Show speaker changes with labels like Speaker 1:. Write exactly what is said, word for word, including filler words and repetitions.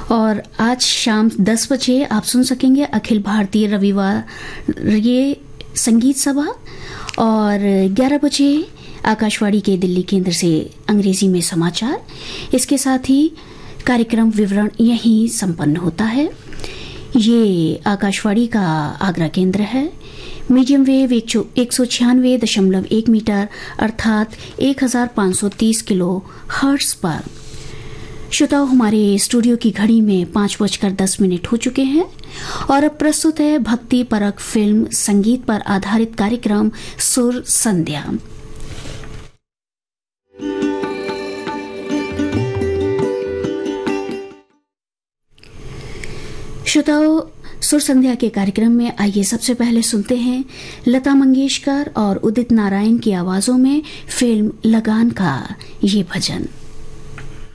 Speaker 1: और आज शाम दस बजे आप सुन सकेंगे अखिल भारतीय रविवार ये संगीत सभा, और ग्यारह बजे आकाशवाणी के दिल्ली केंद्र से अंग्रेजी में समाचार। इसके साथ ही कार्यक्रम विवरण यहीं संपन्न होता है। ये आकाशवाणी का आगरा केंद्र है। मीडियम वेव एक सौ छियानवे दशमलव एक मीटर अर्थात एक हजार पाँच सौ तीस किलो हर्ट्ज पर। श्रोताओं, हमारे स्टूडियो की घड़ी में पांच बजकर दस मिनट हो चुके हैं और अब प्रस्तुत है भक्ति परक फिल्म संगीत पर आधारित कार्यक्रम सुर संध्या। श्रोताओं, सुर संध्या के कार्यक्रम में आइए सबसे पहले सुनते हैं लता मंगेशकर और उदित नारायण की आवाजों में फिल्म लगान का ये भजन।